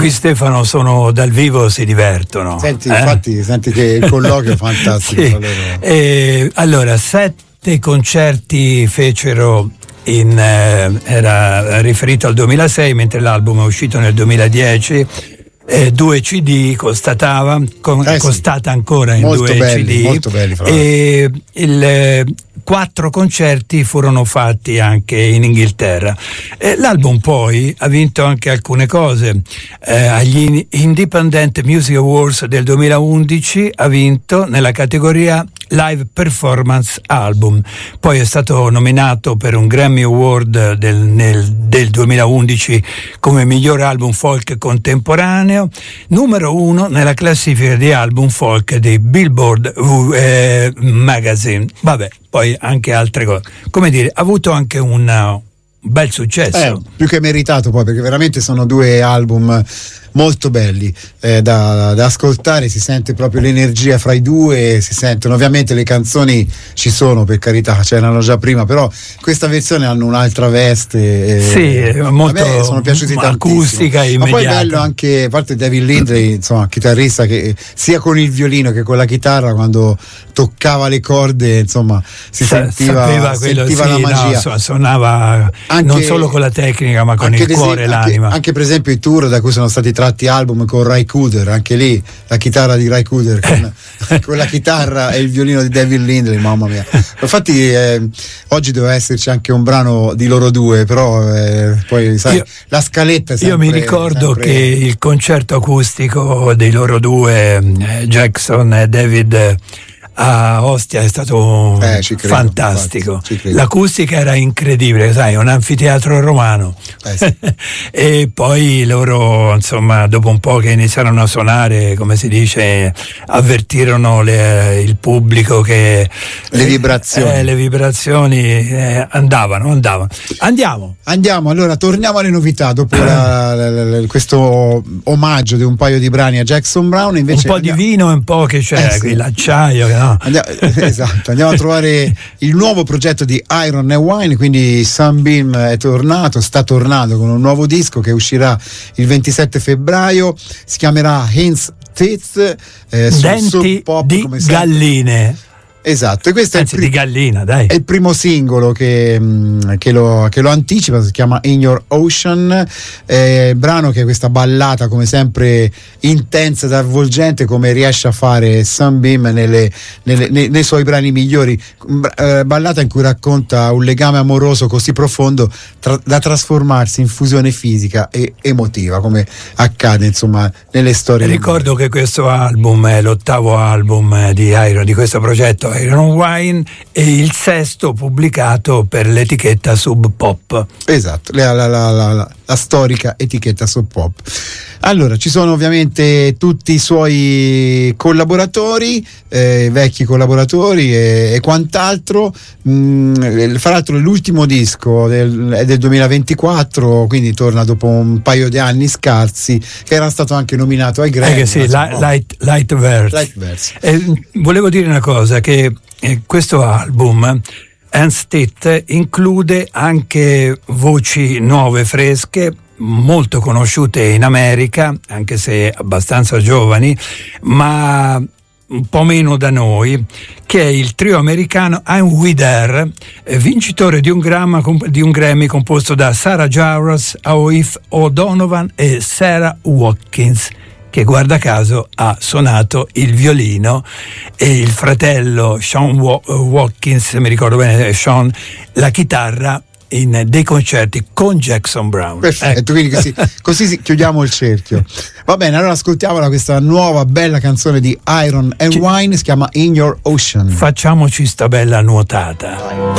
Lui, Stefano, sono dal vivo, si divertono. Senti, infatti, senti che il colloquio è fantastico. Sì. Allora, 7 concerti fecero era riferito al 2006, mentre l'album è uscito nel 2010. 2 CD costata ancora in molto 2 belli, CD, molto belli, e 4 concerti furono fatti anche in Inghilterra. L'album poi ha vinto anche alcune cose. Agli Independent Music Awards del 2011 ha vinto nella categoria Live Performance Album. Poi è stato nominato per un Grammy Award del 2011 come miglior album folk contemporaneo, numero 1 nella classifica di album folk di Billboard Magazine. Vabbè, poi anche altre cose. Come dire, ha avuto anche un bel successo. Più che meritato, poi, perché veramente sono 2 album molto belli da ascoltare. Si sente proprio l'energia fra i due, si sentono, ovviamente le canzoni ci sono, per carità, c'erano già prima, però questa versione hanno un'altra veste, sì, molto, a me sono piaciuti acustica tantissimo. Ma immediata. poi bello anche, a parte David Lindley, insomma, chitarrista che sia con il violino che con la chitarra, quando toccava le corde, insomma, sentiva la magia. No, suonava anche, non solo con la tecnica, ma con il cuore e l'anima. Anche per esempio i tour da cui sono stati tratti album con Ry Cooder, anche lì la chitarra di Ry Cooder con la chitarra e il violino di David Lindley, mamma mia. Infatti oggi doveva esserci anche un brano di loro due, però poi sai, la scaletta è sempre, io mi ricordo che il concerto acustico dei loro due, Jackson e David, a Ostia è stato fantastico. Infatti, l'acustica era incredibile, sai, un anfiteatro romano. Sì. E poi loro, insomma, dopo un po' che iniziarono a suonare, come si dice, avvertirono il pubblico che le vibrazioni andavano. Andiamo, allora torniamo alle novità dopo questo omaggio di un paio di brani a Jackson Browne. Invece un po' di vino e un po' che c'è qui l'acciaio, no? Andiamo a trovare il nuovo progetto di Iron and Wine, quindi Sunbeam sta tornando con un nuovo disco che uscirà il 27 febbraio, si chiamerà Hints Teeth, denti pop, di galline. Esatto, e questo di gallina, dai. È il primo singolo che lo anticipa, si chiama In Your Ocean, brano che è questa ballata come sempre intensa ed avvolgente, come riesce a fare Sunbeam nei suoi brani migliori, ballata in cui racconta un legame amoroso così profondo da trasformarsi in fusione fisica e emotiva, come accade insomma nelle storie. Ricordo che questo album è l'8º album di questo progetto Iron Wine e il 6º pubblicato per l'etichetta Sub Pop. Esatto, la storica etichetta Sub Pop. Allora, ci sono ovviamente tutti i suoi collaboratori, vecchi collaboratori e quant'altro. Fra l'altro l'ultimo disco è del 2024, quindi torna dopo un paio di anni scarsi, che era stato anche nominato ai Grammy. Sì, Light Verse. Volevo dire una cosa, che questo album Hints Teeth include anche voci nuove, fresche, molto conosciute in America, anche se abbastanza giovani, ma un po' meno da noi, che è il trio americano I'm We There, vincitore di un Grammy composto da Sarah Jarosz, Aoife O'Donovan e Sarah Watkins, che guarda caso ha suonato il violino, e il fratello Sean Watkins, mi ricordo bene, Sean, la chitarra in dei concerti con Jackson Browne. Perfetto, quindi così chiudiamo il cerchio. Va bene, allora ascoltiamola questa nuova bella canzone di Iron and Wine, si chiama In Your Ocean. Facciamoci sta bella nuotata.